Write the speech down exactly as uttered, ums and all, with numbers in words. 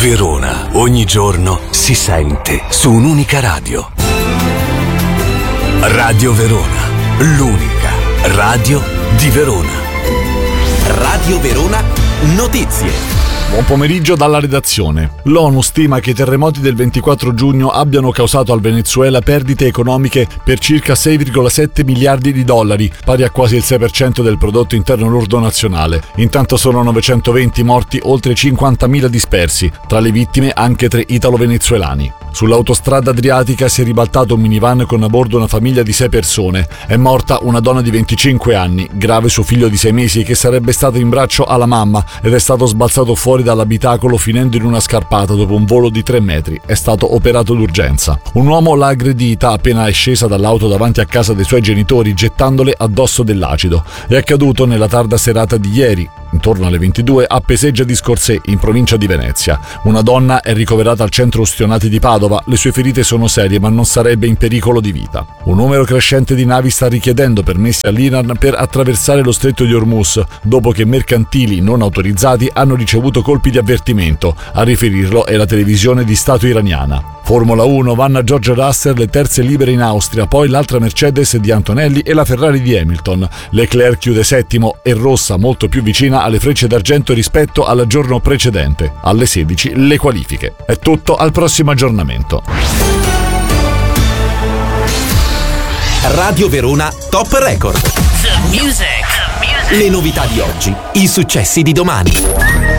Verona, ogni giorno si sente su un'unica radio. Radio Verona, l'unica radio di Verona. Radio Verona Notizie. Buon pomeriggio dalla redazione. L'ONU stima che i terremoti del ventiquattro giugno abbiano causato al Venezuela perdite economiche per circa sei virgola sette miliardi di dollari, pari a quasi il sei per cento del prodotto interno lordo nazionale. Intanto sono novecentoventi morti, oltre cinquantamila dispersi, tra le vittime anche tre italo-venezuelani. Sull'autostrada adriatica si è ribaltato un minivan con a bordo una famiglia di sei persone. È morta una donna di venticinque anni, grave suo figlio di sei mesi che sarebbe stato in braccio alla mamma ed è stato sbalzato fuori dall'abitacolo finendo in una scarpata dopo un volo di tre metri. È stato operato d'urgenza. Un uomo l'ha aggredita appena è scesa dall'auto davanti a casa dei suoi genitori gettandole addosso dell'acido. È accaduto nella tarda serata di ieri, intorno alle ventidue, a Peseggia di Scorsè, in provincia di Venezia. Una donna è ricoverata al centro ustionati di Padova. Le sue ferite sono serie, ma non sarebbe in pericolo di vita. Un numero crescente di navi sta richiedendo permessi all'Iran per attraversare lo stretto di Hormuz, dopo che mercantili non autorizzati hanno ricevuto colpi di avvertimento. A riferirlo è la televisione di Stato iraniana. Formula uno, vanno a George Russell le terze libere in Austria, poi l'altra Mercedes di Antonelli e la Ferrari di Hamilton. Leclerc chiude settimo e rossa molto più vicina alle frecce d'argento rispetto al giorno precedente. Alle sedici le qualifiche. È tutto, al prossimo aggiornamento. Radio Verona Top Record. The music. The music. Le novità di oggi, i successi di domani.